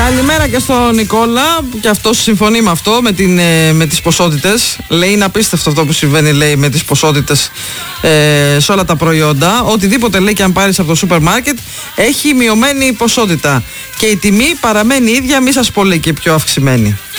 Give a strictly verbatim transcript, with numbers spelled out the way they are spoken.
Καλημέρα και στον Νικόλα, που και αυτός συμφωνεί με αυτό, με, την, με τις ποσότητες. Λέει είναι απίστευτο αυτό που συμβαίνει, λέει, με τις ποσότητες ε, σε όλα τα προϊόντα. Οτιδήποτε, λέει, και αν πάρεις από το σούπερ μάρκετ έχει μειωμένη ποσότητα και η τιμή παραμένει ίδια, μη σας πω, λέει, και πιο αυξημένη.